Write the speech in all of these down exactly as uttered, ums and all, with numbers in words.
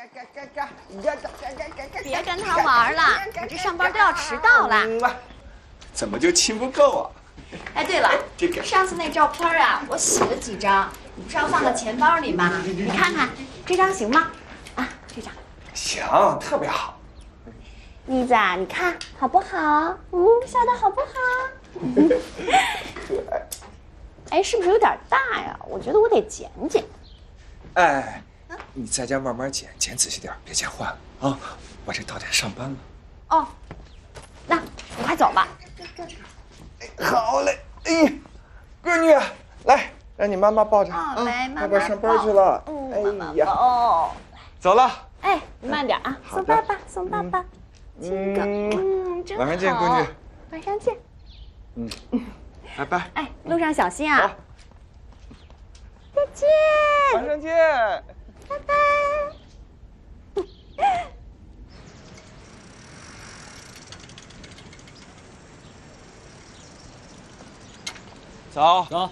别跟他玩了，你这上班都要迟到了。 怎么就亲不够啊？ 哎，对了，这个上次那照片啊，我洗了几张，你不是要放到钱包里吗？你看看这张行吗？啊，这张行，特别好。 妮子啊，你看好不好？嗯，笑的好不好？ 可爱。 哎，是不是有点大呀？我觉得我得剪剪。 哎，你在家慢慢剪，剪仔细点，别剪坏了啊！我这到点上班了。 哦，那你快走吧。 好嘞，哎，闺女，来，让你妈妈抱着啊， 来，妈妈爸爸上班去了。 嗯， 哎呀， 哦， 走了。 哎，慢点啊，送爸爸，送爸爸，亲个，嗯，真好。 晚上见，闺女。 晚上见。 嗯，拜拜。 哎，路上小心啊。再见。 晚上见。 拜拜。 走走。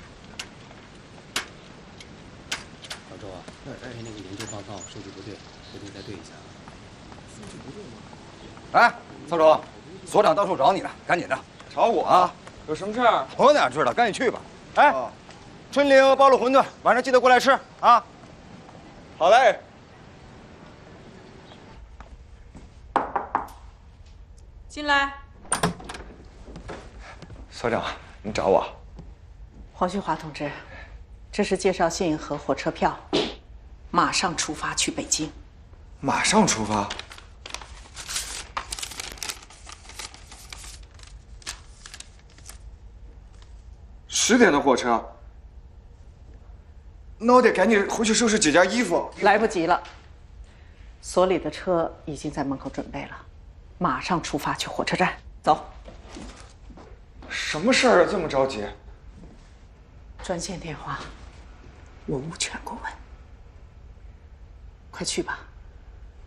老周啊，昨天那个研究报告数据不对，回头再对一下。数据不对吗？ 哎，曹总，所长到处找你呢，赶紧的。 找我啊？有什么事儿？ 我哪知道，赶紧去吧。哎，哦、春玲包了馄饨，晚上记得过来吃啊。 好嘞。 进来。 所长，你找我？ 黄旭华同志，这是介绍信和火车票，马上出发去北京。 马上出发？十点的火车？那我得赶紧回去收拾几件衣服。 来不及了，所里的车已经在门口准备了，马上出发去火车站。走。 什么事儿啊？这么着急？ 专线电话，我无权过问。快去吧。